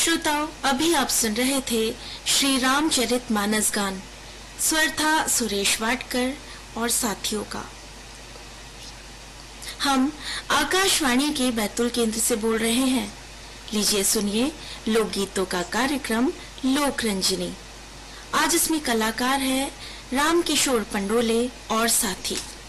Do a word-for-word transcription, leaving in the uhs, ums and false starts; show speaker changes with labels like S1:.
S1: श्रोताओं, अभी आप सुन रहे थे श्री रामचरित मानस गान। स्वर था सुरेश वाडकर और साथियों का। हम आकाशवाणी के बैतूल केंद्र से बोल रहे हैं। लीजिए सुनिए लोकगीतों का कार्यक्रम लोक रंजनी। आज इसमें कलाकार है राम किशोर पंडोले और साथी।